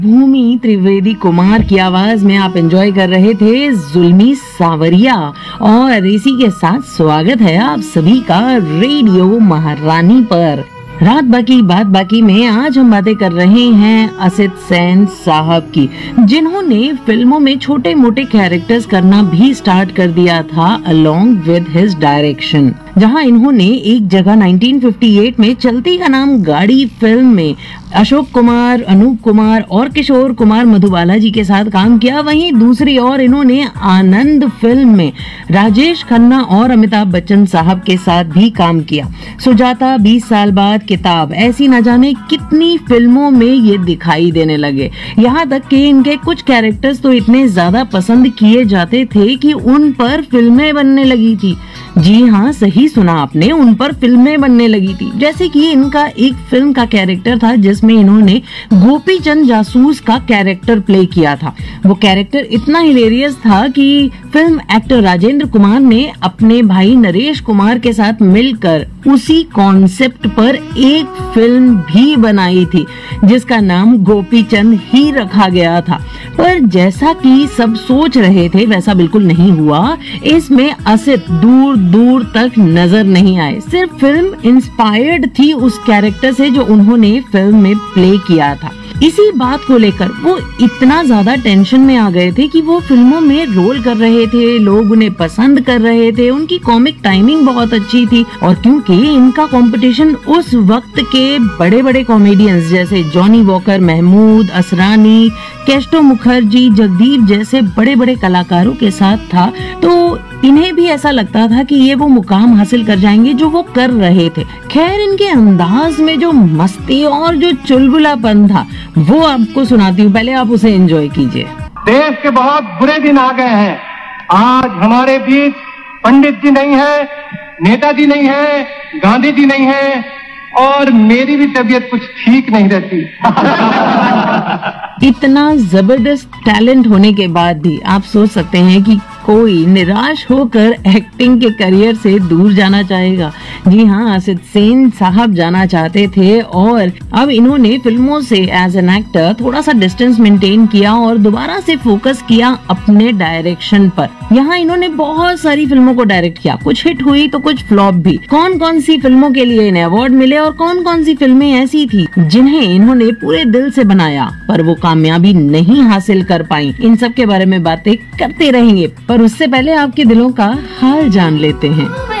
भूमि त्रिवेदी कुमार की आवाज में आप एंजॉय कर रहे थे जुल्मी सावरिया। और इसी के साथ स्वागत है आप सभी का रेडियो महारानी पर। रात बाकी बात बाकी में आज हम बातें कर रहे हैं असित सेन साहब की, जिन्होंने फिल्मों में छोटे मोटे कैरेक्टर्स करना भी स्टार्ट कर दिया था अलोंग विद हिज डायरेक्शन। जहां इन्होंने एक जगह 1958 में चलती का नाम गाड़ी फिल्म में अशोक कुमार, अनूप कुमार और किशोर कुमार मधुबाला जी के साथ काम किया, वहीं दूसरी ओर इन्होंने आनंद फिल्म में राजेश खन्ना और अमिताभ बच्चन साहब के साथ भी काम किया। सुजाता, 20 साल बाद, किताब, ऐसी न जाने कितनी फिल्मों में ये दिखाई देने लगे। यहाँ तक कि इनके कुछ कैरेक्टर्स तो इतने ज्यादा पसंद किए जाते थे कि उन पर फिल्में बनने लगी थी। जी हाँ, सही सुना आपने, उन पर फिल्में बनने लगी थी। जैसे कि इनका एक फिल्म का कैरेक्टर था जिसमें इन्होंने गोपी चंद जासूस का कैरेक्टर प्ले किया था। वो कैरेक्टर इतना हिलेरियस था कि फिल्म एक्टर राजेंद्र कुमार ने अपने भाई नरेश कुमार के साथ मिलकर उसी कॉन्सेप्ट पर एक फिल्म भी बनाई थी जिसका नाम गोपी चंद ही रखा गया था। पर जैसा कि सब सोच रहे थे वैसा बिल्कुल नहीं हुआ। इसमें असित दूर दूर तक नजर नहीं आए। सिर्फ फिल्म इंस्पायर्ड थी उस कैरेक्टर से जो उन्होंने फिल्म में प्ले किया था। इसी बात को लेकर वो इतना ज्यादा टेंशन में आ गए थे कि वो फिल्मों में रोल कर रहे थे, लोग उन्हें पसंद कर रहे थे, उनकी कॉमिक टाइमिंग बहुत अच्छी थी। और क्योंकि इनका कंपटीशन उस वक्त के बड़े बड़े कॉमेडियंस जैसे Johnny walker, Mahmood Asrani, Kesto Mukherjee, Jagdeep जैसे बड़े बड़े कलाकारों के साथ था, तो इन्हें भी ऐसा लगता था कि ये वो मुकाम हासिल कर जाएंगे जो वो कर रहे थे। खैर, इनके अंदाज में जो मस्ती और जो चुलबुलापन था वो आपको सुनाती हूँ, पहले आप उसे एंजॉय कीजिए। देश के बहुत बुरे दिन आ गए हैं। आज हमारे बीच पंडित जी नहीं है, नेताजी नहीं है, गांधी जी नहीं है, और मेरी भी तबीयत कुछ ठीक नहीं रहती। इतना जबरदस्त टैलेंट होने के बाद भी आप सोच सकते हैं कि कोई निराश होकर एक्टिंग के करियर से दूर जाना चाहेगा। जी हाँ, असित सेन साहब जाना चाहते थे और अब इन्होंने फिल्मों से एज एन एक्टर थोड़ा सा डिस्टेंस मेंटेन किया और दोबारा से फोकस किया अपने डायरेक्शन पर। यहाँ इन्होंने बहुत सारी फिल्मों को डायरेक्ट किया, कुछ हिट हुई तो कुछ फ्लॉप भी। कौन कौन सी फिल्मों के लिए इन्हें अवार्ड मिले और कौन कौन सी फिल्में ऐसी थी जिन्हें इन्होंने पूरे दिल से बनाया पर वो कामयाबी नहीं हासिल कर पाई, इन सब के बारे में बातें करते रहेंगे। पर उससे पहले आपके दिलों का हाल जान लेते हैं।